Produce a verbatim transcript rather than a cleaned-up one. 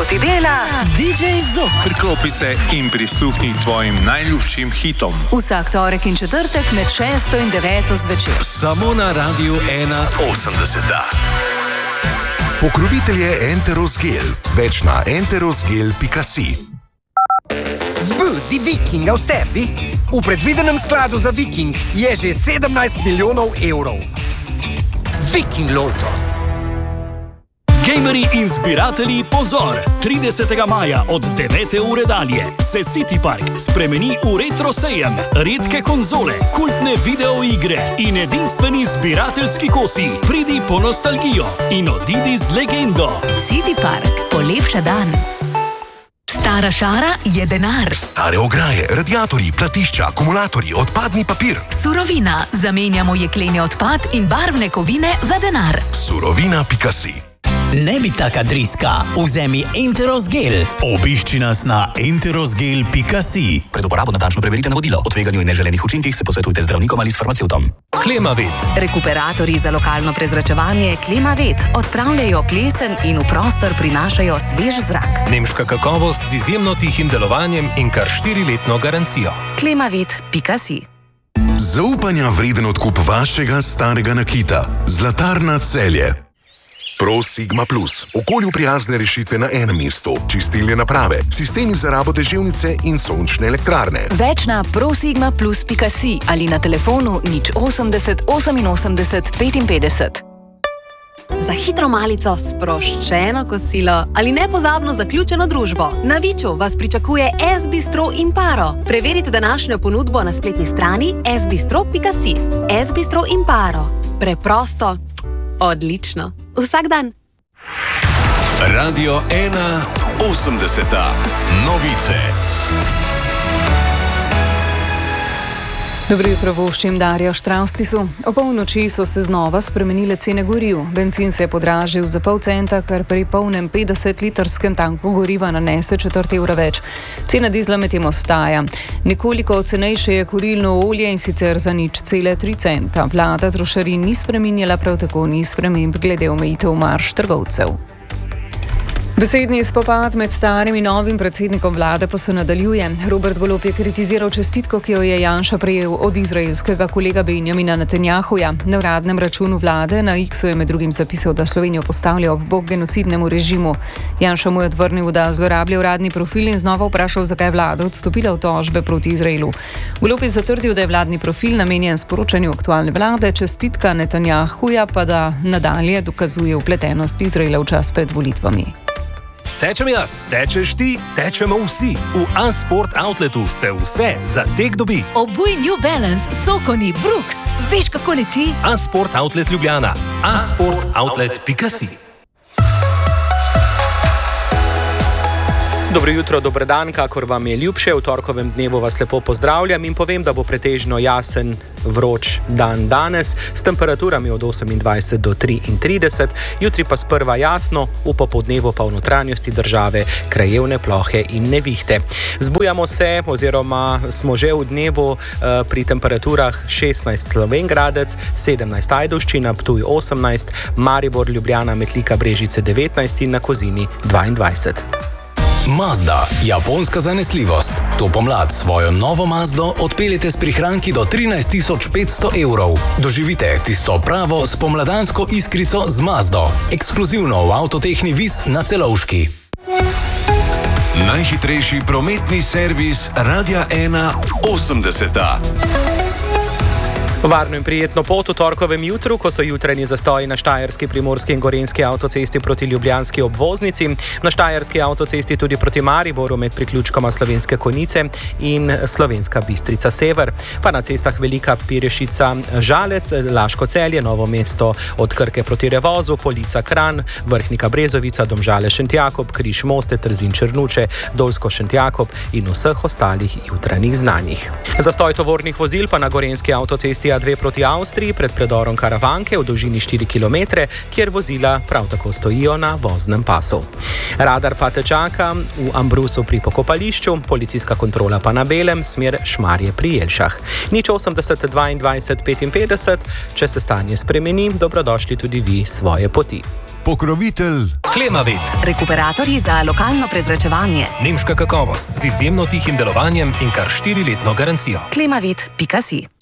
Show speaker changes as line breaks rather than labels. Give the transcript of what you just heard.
ti dela D J Zok.
Priklopi se in prisluhni tvojim najljubšim hitom.
Vsak torek in četrtek med šesto in deveto zvečer.
Samo na Radiu ena osemdeset.
Pokrovitelj je Enterosgel. Več na enterosgel pika si.
Zbudi Vikinga v sebi. V predvidenem skladu za Viking je že sedemnajst milijonov evrov. Viking Lotto.
Gamerji in zbiratelji, pozor! tridesetega maja od devete ure dalje se City Park spremeni v retro sejem, redke konzole, kultne videoigre in edinstveni zbirateljski kosi. Pridi po nostalgijo in odidi z legendo.
City Park, polepša dan. Stara šara je denar.
Stare ograje, radiatorji, platišča, akumulatorji, odpadni papir.
Surovina. Zamenjamo jekleni odpad in barvne kovine za denar.
Surovina pika si.
Ne bi taka driska, vzemi Enterosgel.
Obišči nas na enterosgel pika si.
Pred uporabo natančno preverite navodila. O tveganju in neželenih učinkih se posvetujte z zdravnikom ali s farmacevtom.
Klimavet.
Rekuperatorji za lokalno prezračevanje Klimavet odpravljajo plesen in v prostor prinašajo svež zrak.
Nemška kakovost z izjemno tihim delovanjem in kar štiriletno garancijo.
Klimavet pika si.
Zaupanja vreden odkup vašega starega nakita. Zlatarna Celje. Pro Sigma Plus. Okolju prijazne rešitve na enem mestu. Čistilne naprave, sistemi za rabo deževnice in sončne elektrarne.
Več na prosigma plus pika si ali na telefonu nič osemdeset oseminosemdeset petinpetdeset.
Za hitro malico, sproščeno kosilo ali nepozabno zaključeno družbo. Na Viču vas pričakuje S-bistro Imparo. Preverite današnjo ponudbo na spletni strani s bistro pika si. S-bistro Imparo. Preprosto, odlično. Vsak dan.
Radio ena osemdeset. Novice.
Dobro jutro, voščim Darja Štraustisu. O polnoči so se znova spremenile cene goriv. Bencin se je podražil za pol centa, kar pri polnem petdesetlitrskem tanku goriva nanese četrt evra več. Cena dizla medtem ostaja. Nekoliko cenejše je kurilno olje in sicer za nič cele tri centa. Vlada trošarin ni spreminjala, prav tako ni sprememb glede omejitev marž trgovcev. Besedni spopad med starim in novim predsednikom vlade pa se nadaljuje. Robert Golob je kritiziral čestitko, ki jo je Janša prejel od izraelskega kolega Benjamina Netanjahuja. Na uradnem računu vlade na X-u je med drugim zapisal, da Slovenijo postavlja ob bok genocidnemu režimu. Janša mu je odvrnil, da zlorablja uradni profil in znova vprašal, zakaj je vlada odstopila v tožbe proti Izraelu. Golob je zatrdil, da je vladni profil namenjen sporočanju aktualne vlade, čestitka Netanjahuja pa da nadalje dokazuje vpletenost Izraela v čas pred volitvami.
Tečem jaz, tečeš ti, tečemo vsi. V A-Sport Outletu se vse za tek dobi.
Obuj New Balance, Sokoni, Brooks. Veš, kako leti?
A-Sport Outlet Ljubljana. a sport outlet pika si.
Dobro jutro, dober dan, kakor vam je ljubše. V torkovem dnevu vas lepo pozdravljam in povem, da bo pretežno jasen, vroč dan danes s temperaturami od osemindvajset do triintrideset, jutri pa sprva jasno, v popoldnevu pa v notranjosti države krajevne plohe in nevihte. Zbujamo se oziroma smo že v dnevu uh, pri temperaturah šestnajst Slovenj Gradec, sedemnajst Ajdovščina, Ptuj osemnajst, Maribor, Ljubljana, Metlika, Brežice devetnajst in na Kozini dvaindvajset.
Mazda, japonska zanesljivost. To pomlad svojo novo Mazdo odpeljete s prihranki do trinajst tisoč petsto evrov. Doživite tisto pravo spomladansko iskrico z Mazdo. Ekskluzivno v Avtotehni Vis na Celovški.
Najhitrejši prometni servis Radia ena osemdeset.
Varno in prijetno pot v torkovem jutru, ko so jutranji zastoji na štajerski, primorski in gorenjski avtocesti proti ljubljanski obvoznici, na štajerski avtocesti tudi proti Mariboru med priključkoma Slovenske Konjice in Slovenska Bistrica Sever, pa na cestah Velika Pirešica Žalec, Laško Celje, Novo mesto od Krke proti Revozu, Polica Kranj, Vrhnika Brezovica, Domžale Šentjakob, Križ Moste, Trzin Črnuče, Dolsko Šentjakob in vseh ostalih jutranjih znanjih. Zastoj tovornih vozil pa na gorenjski avtocesti A dve proti Avstriji pred predorom Karavanke v dolžini štiri kilometre, kjer vozila prav tako stojijo na voznem pasu. Radar pa te čaka v Ambrusu pri pokopališču, policijska kontrola pa na Belem, smer Šmarje pri Jelšah. nič osemdeset dvaindvajset petinpetdeset, če se stanje spremeni, dobrodošli tudi vi svoje poti.
pokrovitelj
Klimavet.
Rekuperatorji za lokalno prezračevanje.
Nemška kakovost z izjemno tihim delovanjem in kar štiriletno garancijo.
klimavet pika si